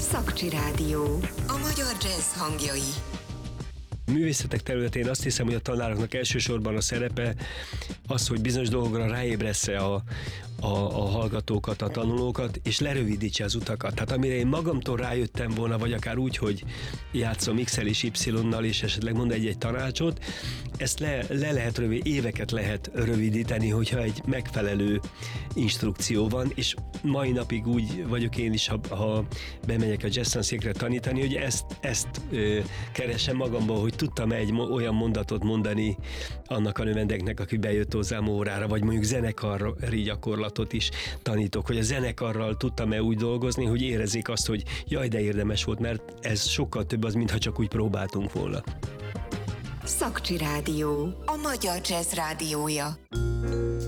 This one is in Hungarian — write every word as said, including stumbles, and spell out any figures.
Szakcsi Rádió. A magyar jazz hangjai. Művészetek területén azt hiszem, hogy a tanároknak elsősorban a szerepe az, hogy bizonyos dolgokra ráébressze a, a, a hallgatókat, a tanulókat, és lerövidítse az utakat. Tehát amire én magamtól rájöttem volna, vagy akár úgy, hogy játszom X-el és Y-nal, és esetleg mond egy-egy tanácsot, ezt le, le lehet rövid, éveket lehet rövidíteni, hogyha egy megfelelő instrukció van, és mai napig úgy vagyok én is, ha, ha bemegyek a jazz tanszékre tanítani, hogy ezt, ezt ö, keresem magamban, hogy tudtam egy olyan mondatot mondani annak a növendeknek, aki bejött hozzám órára, vagy mondjuk zenekari gyakorlatot is tanítok, hogy a zenekarral tudtam-e úgy dolgozni, hogy érezzék azt, hogy jaj, de érdemes volt, mert ez sokkal több az, mintha csak úgy próbáltunk volna. Szakcsi Rádió. A magyar jazz rádiója.